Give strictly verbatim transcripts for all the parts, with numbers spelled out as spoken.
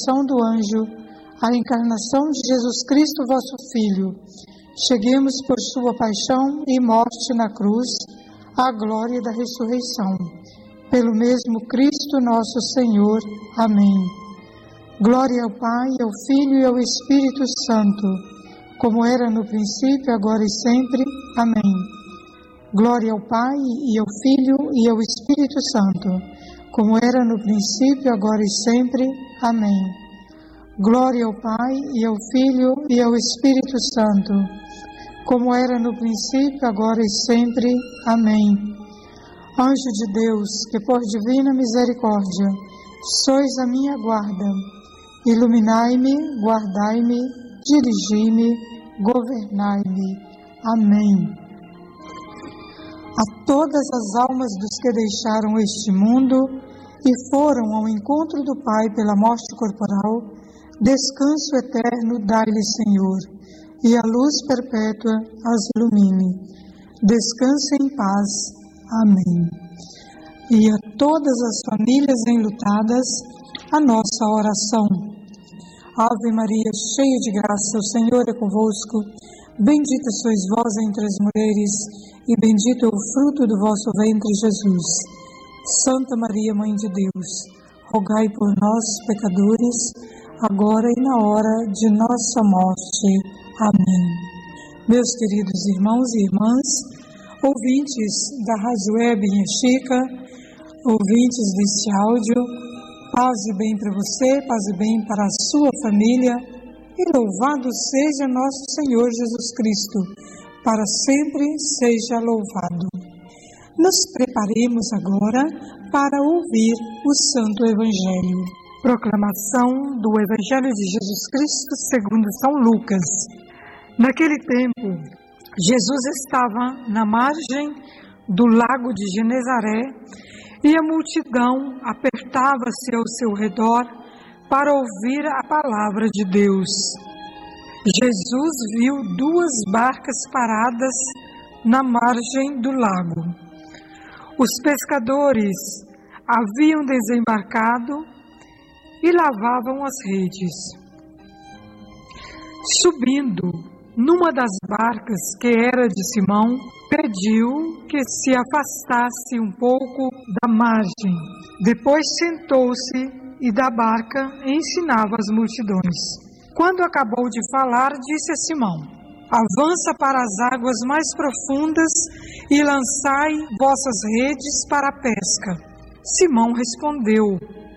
aparição do anjo, a encarnação de Jesus Cristo, vosso Filho, cheguemos por sua paixão e morte na cruz, à glória da ressurreição. Pelo mesmo Cristo nosso Senhor. Amém. Glória ao Pai, ao Filho e ao Espírito Santo, como era no princípio, agora e sempre. Amém. Glória ao Pai, e ao Filho e ao Espírito Santo, como era no princípio, agora e sempre. Amém. Glória ao Pai, e ao Filho e ao Espírito Santo, como era no princípio, agora e sempre. Amém. Anjo de Deus, que por divina misericórdia sois a minha guarda, iluminai-me, guardai-me, dirigi-me, governai-me. Amém. A todas as almas dos que deixaram este mundo e foram ao encontro do Pai pela morte corporal, descanso eterno dai-lhe, Senhor, e a luz perpétua as ilumine. Descanse em paz. Amém. E a todas as famílias enlutadas, a nossa oração. Ave Maria, cheia de graça, o Senhor é convosco. Bendita sois vós entre as mulheres, e bendito é o fruto do vosso ventre, Jesus. Santa Maria, Mãe de Deus, rogai por nós, pecadores, agora e na hora de nossa morte. Amém. Meus queridos irmãos e irmãs, ouvintes da Rádio Web Minha Chica, ouvintes deste áudio, paz e bem para você, paz e bem para a sua família, e louvado seja nosso Senhor Jesus Cristo, para sempre seja louvado. Nos preparemos agora para ouvir o Santo Evangelho. Proclamação do Evangelho de Jesus Cristo segundo São Lucas. Naquele tempo, Jesus estava na margem do lago de Genezaré e a multidão apertava-se ao seu redor para ouvir a palavra de Deus. Jesus viu duas barcas paradas na margem do lago. Os pescadores haviam desembarcado e lavavam as redes. Subindo numa das barcas, que era de Simão, pediu que se afastasse um pouco da margem. Depois sentou-se e da barca ensinava as multidões. Quando acabou de falar, disse a Simão: avança para as águas mais profundas e lançai vossas redes para a pesca. Simão respondeu: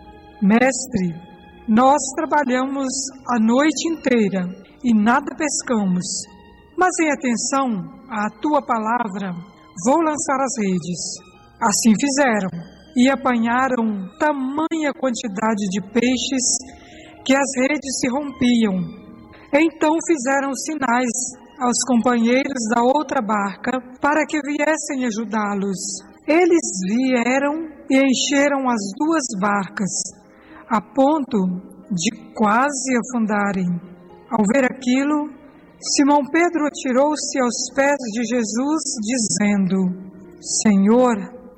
Mestre, nós trabalhamos a noite inteira e nada pescamos, mas em atenção à tua palavra, vou lançar as redes. Assim fizeram, e apanharam tamanha quantidade de peixes que as redes se rompiam. Então fizeram sinais aos companheiros da outra barca para que viessem ajudá-los. Eles vieram e encheram as duas barcas, a ponto de quase afundarem. Ao ver aquilo, Simão Pedro atirou-se aos pés de Jesus, dizendo: Senhor,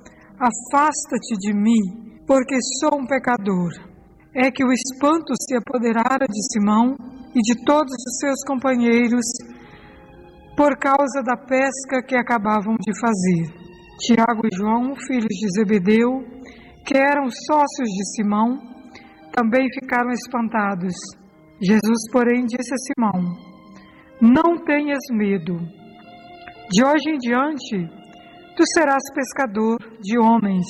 afasta-te de mim, porque sou um pecador. É que o espanto se apoderara de Simão e de todos os seus companheiros por causa da pesca que acabavam de fazer. Tiago e João, filhos de Zebedeu, que eram sócios de Simão, também ficaram espantados. Jesus, porém, disse a Simão: não tenhas medo. De hoje em diante, tu serás pescador de homens.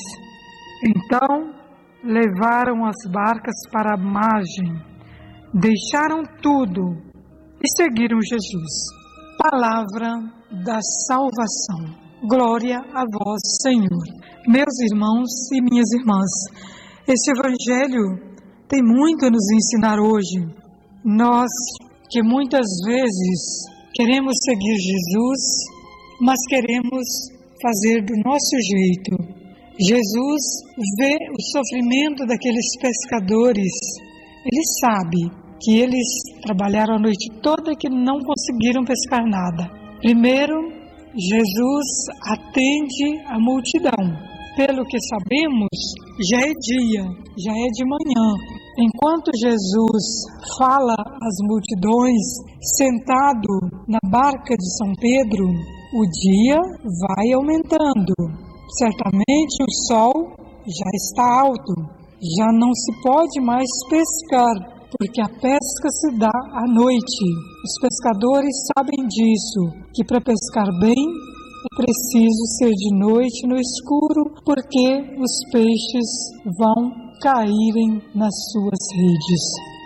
Então, levaram as barcas para a margem, deixaram tudo e seguiram Jesus. Palavra da salvação. Glória a vós, Senhor. Meus irmãos e minhas irmãs, esse Evangelho tem muito a nos ensinar hoje. Nós que muitas vezes queremos seguir Jesus, mas queremos fazer do nosso jeito. Jesus vê o sofrimento daqueles pescadores. Ele sabe que eles trabalharam a noite toda e que não conseguiram pescar nada. Primeiro, Jesus atende a multidão. Pelo que sabemos, já é dia, já é de manhã. enquanto Jesus fala às multidões, sentado na barca de São Pedro, o dia vai aumentando. Certamente o sol já está alto, já não se pode mais pescar, porque a pesca se dá à noite. Os pescadores sabem disso, que para pescar bem é preciso ser de noite no escuro, porque os peixes vão caírem nas suas redes.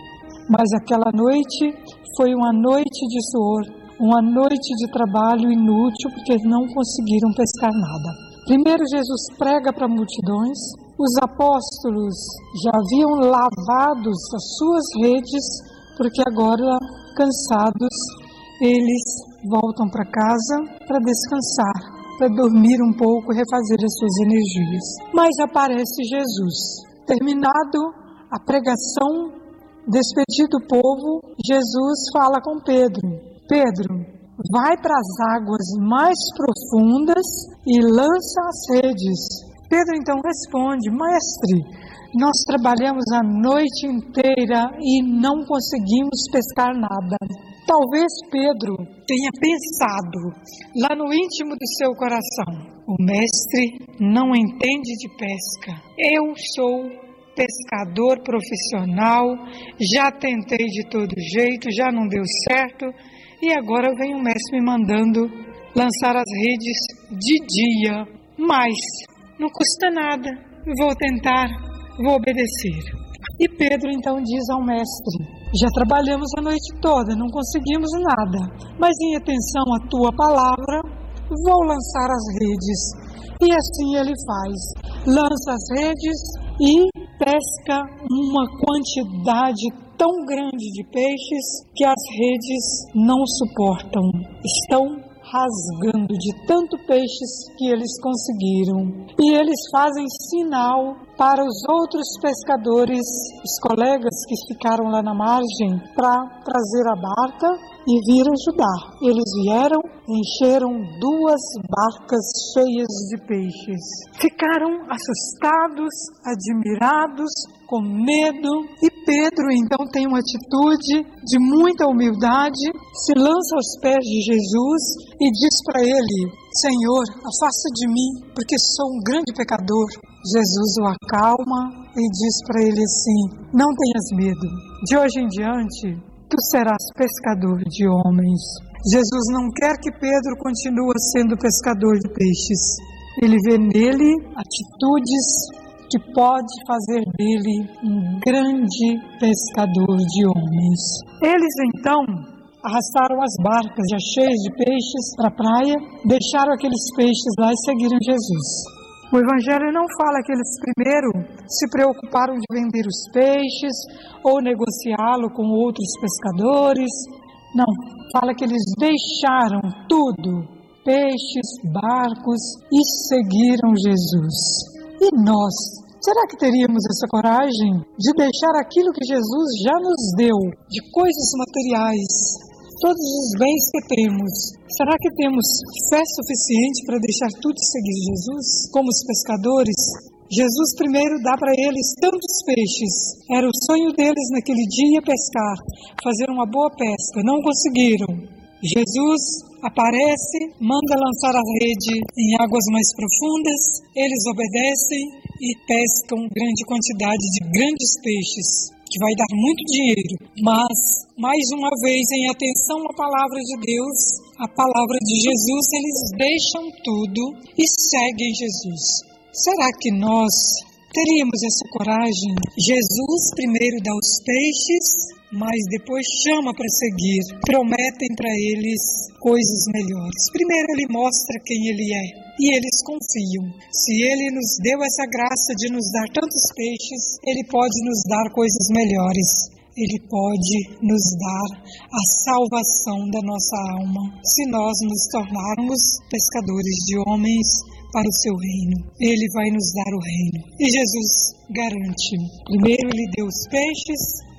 Mas aquela noite foi uma noite de suor, uma noite de trabalho inútil, porque não conseguiram pescar nada. Primeiro Jesus prega para multidões, os apóstolos já haviam lavado as suas redes, porque agora, cansados, eles voltam para casa para descansar, para dormir um pouco e refazer as suas energias. Mas aparece Jesus. Terminado a pregação, despedido o povo, Jesus fala com Pedro: Pedro, vai para as águas mais profundas e lança as redes. Pedro então responde: Mestre, nós trabalhamos a noite inteira e não conseguimos pescar nada. Talvez Pedro tenha pensado lá no íntimo do seu coração: o mestre não entende de pesca. Eu sou pescador profissional, já tentei de todo jeito, já não deu certo, e agora vem o mestre me mandando lançar as redes de dia. Mas não custa nada, vou tentar, vou obedecer. E Pedro então diz ao mestre: já trabalhamos a noite toda, não conseguimos nada, mas em atenção à tua palavra, vou lançar as redes. E assim ele faz, lança as redes e pesca uma quantidade tão grande de peixes que as redes não suportam. Estão rasgando de tanto peixes que eles conseguiram. E eles fazem sinal para os outros pescadores, os colegas que ficaram lá na margem, para trazer a barca e vir ajudar. Eles vieram, encheram duas barcas cheias de peixes. Ficaram assustados, admirados, com medo. E Pedro então tem uma atitude de muita humildade, se lança aos pés de Jesus e diz para ele: Senhor, afasta de mim, porque sou um grande pecador. Jesus o acalma e diz para ele assim: não tenhas medo, de hoje em diante tu serás pescador de homens. Jesus não quer que Pedro continue sendo pescador de peixes. Ele vê nele atitudes que pode fazer dele um grande pescador de homens. Eles então arrastaram as barcas já cheias de peixes para a praia, deixaram aqueles peixes lá e seguiram Jesus. O Evangelho não fala que eles primeiro se preocuparam de vender os peixes ou negociá-lo com outros pescadores. Não, fala que eles deixaram tudo, peixes, barcos, e seguiram Jesus. E nós, será que teríamos essa coragem de deixar aquilo que Jesus já nos deu, de coisas materiais, todos os bens que temos? Será que temos fé suficiente para deixar tudo e seguir Jesus? Como os pescadores, Jesus primeiro dá para eles tantos peixes. Era o sonho deles naquele dia pescar, fazer uma boa pesca. Não conseguiram. Jesus aparece, manda lançar a rede em águas mais profundas. Eles obedecem e pescam grande quantidade de grandes peixes, que vai dar muito dinheiro. Mas, mais uma vez, em atenção à palavra de Deus, a palavra de Jesus, eles deixam tudo e seguem Jesus. Será que nós teríamos essa coragem? Jesus primeiro dá os peixes, mas depois chama para seguir. Prometem para eles coisas melhores. Primeiro ele mostra quem ele é e eles confiam. Se ele nos deu essa graça de nos dar tantos peixes, ele pode nos dar coisas melhores. Ele pode nos dar a salvação da nossa alma, se nós nos tornarmos pescadores de homens para o seu reino. Ele vai nos dar o reino. E Jesus garante. Primeiro ele deu os peixes,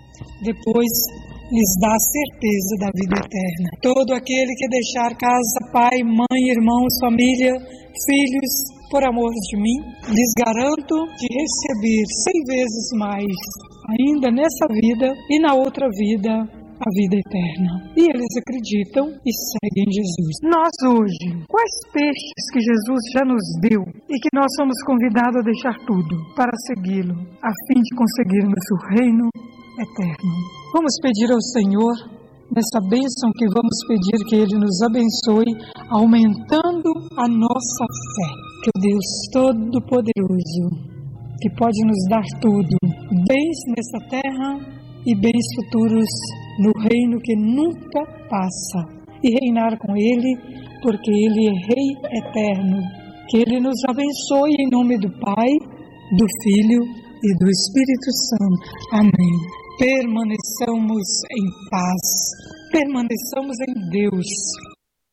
depois lhes dá a certeza da vida eterna. Todo aquele que deixar casa, pai, mãe, irmãos, família, filhos, por amor de mim, lhes garanto de receber cem vezes mais ainda nessa vida e na outra vida, a vida eterna. E eles acreditam e seguem Jesus. Nós hoje, quais peixes que Jesus já nos deu e que nós somos convidados a deixar tudo para segui-lo, a fim de conseguirmos o reino eterno? Vamos pedir ao Senhor, nessa bênção que vamos pedir, que Ele nos abençoe, aumentando a nossa fé. Que o Deus Todo-Poderoso, que pode nos dar tudo, bens nessa terra e bens futuros no reino que nunca passa, e reinar com Ele, porque Ele é Rei eterno. Que Ele nos abençoe em nome do Pai, do Filho e do Espírito Santo. Amém. Permaneçamos em paz, permaneçamos em Deus.